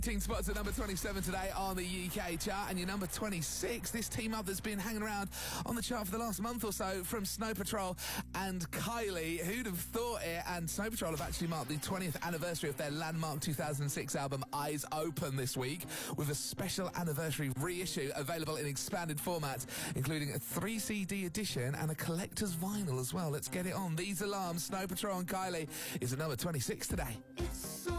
Teen spots at number 27 today on the UK chart, and your number 26, this team up that's been hanging around on the chart for the last month or so, from Snow Patrol and Kylie. Who'd have thought it? And Snow Patrol have actually marked the 20th anniversary of their landmark 2006 album Eyes Open this week, with a special anniversary reissue available in expanded formats, including a 3 CD edition and a collector's vinyl as well. Let's get it on. These Alarms, Snow Patrol and Kylie, is at number 26 today. It's so